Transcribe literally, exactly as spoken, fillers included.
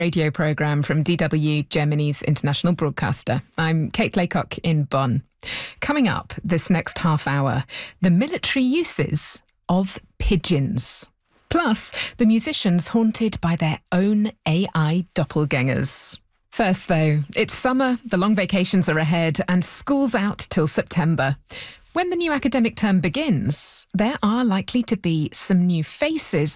radio programme from D W, Germany's international broadcaster. I'm Kate Laycock in Bonn. Coming up this next half hour, the military uses of pigeons. Plus, the musicians haunted by their own A I doppelgangers. First, though, it's summer, the long vacations are ahead, and school's out till September. When the new academic term begins, there are likely to be some new faces